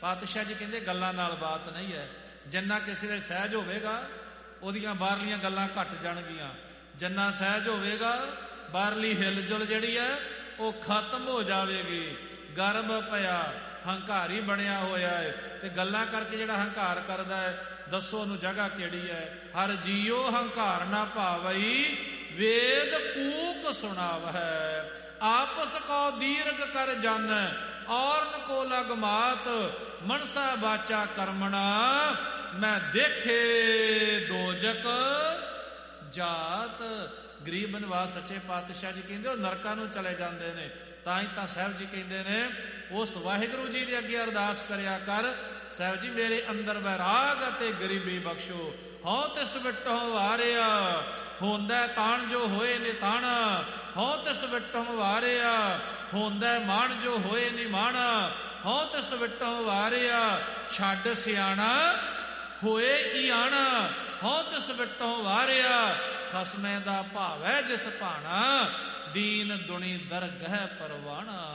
ਪਾਤਸ਼ਾਹ ਜੀ ਕਹਿੰਦੇ ਗੱਲਾਂ ਨਾਲ ਬਾਤ ਨਹੀਂ ਹੈ। ਜਿੰਨਾ ਕਿਸੇ ਦੇ ਸਹਿਜ ਹੋਵੇਗਾ ਉਹਦੀਆਂ ਬਾਹਰਲੀਆਂ ਗੱਲਾਂ ਘੱਟ ਜਾਣਗੀਆਂ। ਜਿੰਨਾ ਸਹਿਜ ਹੋਵੇਗਾ ਬਾਹਰਲੀ ਹਿਲਜੁਲ ਜਿਹੜੀ ਹੈ ਉਹ ਖਤਮ ਹੋ ਜਾਵੇਗੀ। ਗਰਭ ਪਿਆ ਹੰਕਾਰੀ ਬਣਿਆ ਹੋਇਆ ਹੈ ਤੇ ਗੱਲਾਂ ਕਰਕੇ ਜਿਹੜਾ ਹੰਕਾਰ ਕਰਦਾ ਹੈ, ਦੱਸੋ ਉਹਨੂੰ ਜਗ੍ਹਾ ਕਿਹੜੀ ਹੈ? ਹਰ ਜੀਓ ਹੰਕਾਰ ਨਾ ਭਾਵਈ ਵੇਦ ਕੂਕ ਸੁਣਾਵੈ। ਆਪਸ ਕੋ ਦੀਰਘ ਕਰ ਜਨ ਔਰਨ ਕੋ ਲਗ ਮਾਤ। ਮਨਸਾ ਬਾਚਾ ਕਰਮਣਾ ਮੈਂ ਦੇਖੇ ਦੋਜਕ ਜਾਤ। ਗਰੀਬ ਨਿਵਾਸ ਸੱਚੇ ਪਾਤਸ਼ਾਹ ਜੀ ਕਹਿੰਦੇ ਉਹ ਨਰਕਾਂ ਨੂੰ ਚਲੇ ਜਾਂਦੇ ਨੇ। ਤਾਂ ਹੀ ਤਾਂ ਸਾਹਿਬ ਜੀ ਕਹਿੰਦੇ ਨੇ ਉਸ ਵਾਹਿਗੁਰੂ ਜੀ ਦੇ ਅੱਗੇ ਅਰਦਾਸ ਕਰਿਆ ਕਰ, ਸਾਹਿਬ ਜੀ ਮੇਰੇ ਅੰਦਰ ਵੈਰਾਗ ਅਤੇ ਗਰੀਬੀ ਬਖਸ਼ੋ। ਹਉ ਤਿਸ ਵਿਟਹੁ ਵਾਰਿਆ ਹੁੰਦਾ ਤਾਣ ਜੋ ਹੋਏ ਨਿਤਾਣ। ਹਉ ਤਿਸ ਵਿਟਹੁ ਵਾਰਿਆ ਹੁੰਦਾ ਮਾਣ ਜੋ ਹੋਏ ਨਿਮਾਣ। ਹਉ ਤਿਸ ਵਿਟਹੁ ਵਾਰਿਆ ਛੱਡ ਸਿਆਣਾ ਹੋਏ ਈਆਣਾ। ਹਉ ਤਿਸ ਵਿਟਹੁ ਵਾਰਿਆ ਖਸਮੇ ਦਾ ਭਾਵੈ ਜਿਸ ਭਾਣਾ। ਦੀਨ ਦੁਣੀ ਦਰਗਹਿ ਪਰਵਾਣਾ।